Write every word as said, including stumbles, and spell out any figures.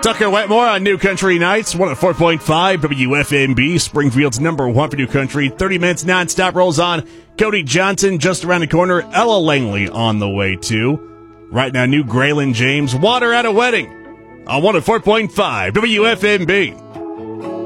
Tucker Wetmore on New Country Nights, one oh four point five W F M B, Springfield's number one for New Country. thirty minutes nonstop rolls on. Cody Johnson just around the corner. Ella Langley on the way, too. Right now, new Graylin James, Water at a Wedding on one oh four point five W F M B.